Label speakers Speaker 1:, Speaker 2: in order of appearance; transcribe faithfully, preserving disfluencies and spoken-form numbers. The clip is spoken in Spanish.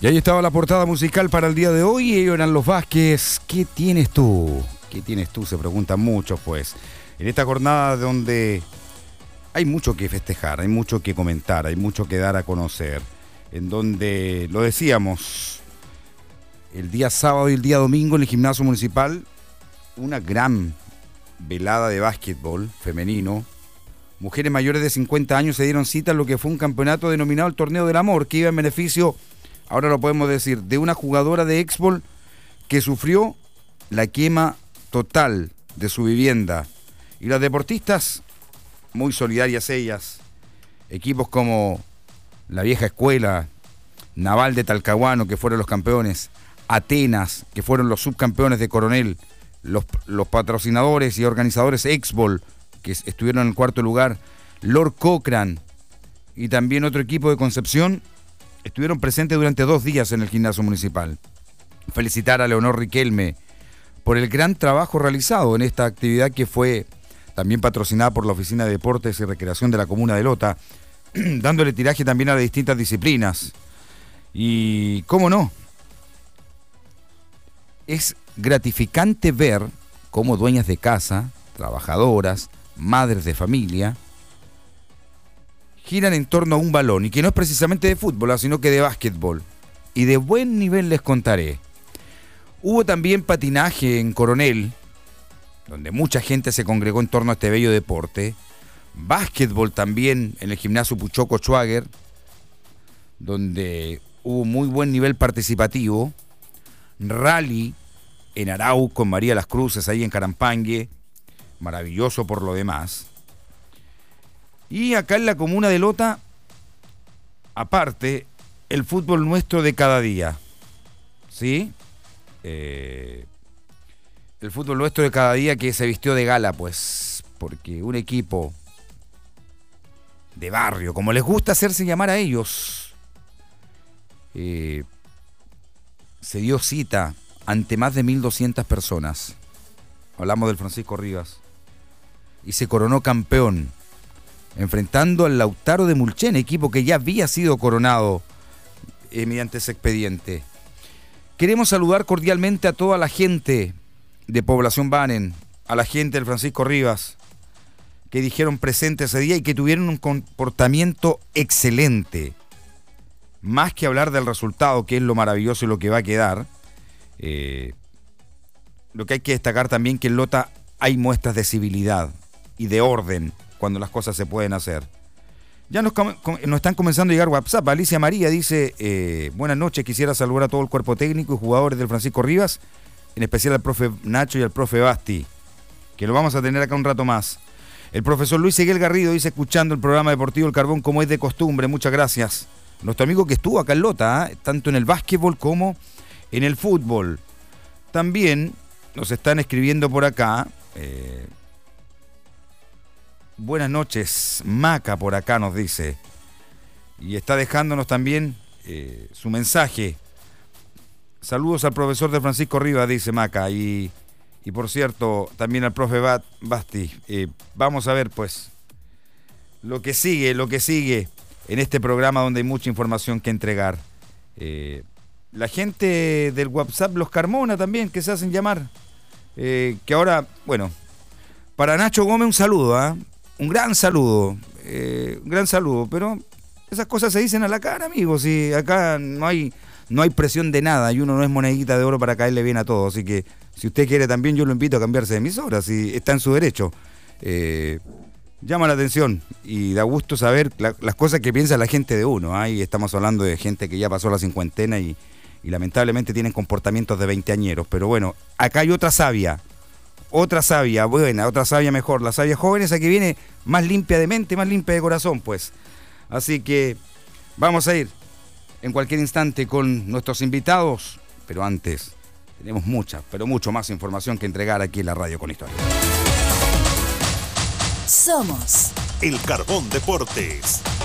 Speaker 1: Y ahí estaba la portada musical para el día de hoy. Ellos eran los Vázquez. ¿Qué tienes tú? ¿Qué tienes tú? Se preguntan muchos, pues. En esta jornada donde hay mucho que festejar, hay mucho que comentar, hay mucho que dar a conocer. En donde, lo decíamos, el día sábado y el día domingo en el Gimnasio Municipal, una gran velada de básquetbol femenino. Mujeres mayores de cincuenta años se dieron cita en lo que fue un campeonato denominado el Torneo del Amor, que iba en beneficio, ahora lo podemos decir, de una jugadora de Exbol que sufrió la quema total de su vivienda. Y las deportistas, muy solidarias ellas, equipos como la Vieja Escuela, Naval de Talcahuano, que fueron los campeones, Atenas, que fueron los subcampeones de Coronel, los, los patrocinadores y organizadores Exbol, que estuvieron en el cuarto lugar, Lord Cochrane y también otro equipo de Concepción, estuvieron presentes durante dos días en el Gimnasio Municipal. Felicitar a Leonor Riquelme por el gran trabajo realizado en esta actividad que fue también patrocinada por la Oficina de Deportes y Recreación de la Comuna de Lota, dándole tiraje también a las distintas disciplinas. Y, ¿cómo no? Es gratificante ver cómo dueñas de casa, trabajadoras, madres de familia, giran en torno a un balón, y que no es precisamente de fútbol, sino que de básquetbol. Y de buen nivel les contaré. Hubo también patinaje en Coronel, donde mucha gente se congregó en torno a este bello deporte. Básquetbol también en el gimnasio Puchoco Schwager, donde hubo muy buen nivel participativo. Rally en Arau con María Las Cruces, ahí en Carampangue, maravilloso por lo demás. Y acá en la comuna de Lota, aparte, el fútbol nuestro de cada día, ¿sí? Eh, el fútbol nuestro de cada día que se vistió de gala, pues, porque un equipo de barrio, como les gusta hacerse llamar a ellos, eh, se dio cita ante más de mil doscientas personas. Hablamos del Francisco Rivas. Y se coronó campeón, enfrentando al Lautaro de Mulchen, equipo que ya había sido coronado eh, mediante ese expediente. Queremos saludar cordialmente a toda la gente de Población Banen, a la gente del Francisco Rivas, que dijeron presente ese día y que tuvieron un comportamiento excelente. Más que hablar del resultado, que es lo maravilloso y lo que va a quedar, eh, lo que hay que destacar también que en Lota hay muestras de civilidad y de orden cuando las cosas se pueden hacer. Ya nos, nos están comenzando a llegar WhatsApp. Alicia María dice, eh, buenas noches, quisiera saludar a todo el cuerpo técnico y jugadores del Francisco Rivas, en especial al profe Nacho y al profe Basti, que lo vamos a tener acá un rato más. El profesor Luis Seguel Garrido dice, escuchando el programa deportivo El Carbón como es de costumbre, muchas gracias. Nuestro amigo que estuvo acá en Lota, ¿eh? tanto en el básquetbol como en el fútbol. También nos están escribiendo por acá, eh, buenas noches, Maca por acá nos dice, y está dejándonos también eh, su mensaje. Saludos al profesor de Francisco Rivas, dice Maca, y, y por cierto, también al profe Bat, Basti. Eh, vamos a ver, pues, lo que sigue, lo que sigue en este programa donde hay mucha información que entregar. Eh, la gente del WhatsApp, los Carmona también, que se hacen llamar, eh, que ahora, bueno, para Nacho Gómez un saludo, ¿ah? ¿eh? Un gran saludo, eh, un gran saludo, pero esas cosas se dicen a la cara, amigos, y acá no hay, no hay presión de nada, y uno no es monedita de oro para caerle bien a todos, así que si usted quiere también yo lo invito a cambiarse de emisora, si está en su derecho. Eh, llama la atención y da gusto saber la, las cosas que piensa la gente de uno, ¿eh? Y estamos hablando de gente que ya pasó la cincuentena y, y lamentablemente tienen comportamientos de veinteañeros, pero bueno, acá hay otra savia. Otra savia buena, otra savia mejor. La savia joven esa que viene más limpia de mente, más limpia de corazón, pues. Así que vamos a ir en cualquier instante con nuestros invitados. Pero antes, tenemos mucha, pero mucho más información que entregar aquí en la Radio con Historia.
Speaker 2: Somos
Speaker 3: El Carbón Deportes.